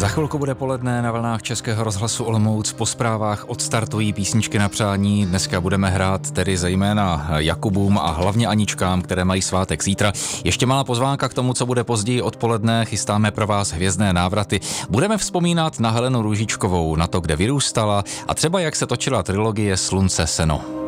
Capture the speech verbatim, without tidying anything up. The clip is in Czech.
Za chvilku bude poledne na vlnách Českého rozhlasu Olomouc. Po zprávách odstartují písničky na přání. Dneska budeme hrát tedy zejména Jakubům a hlavně Aničkám, které mají svátek zítra. Ještě malá pozvánka k tomu, co bude později odpoledne. Chystáme pro vás hvězdné návraty. Budeme vzpomínat na Helenu Růžičkovou, na to, kde vyrůstala a třeba jak se točila trilogie Slunce, seno.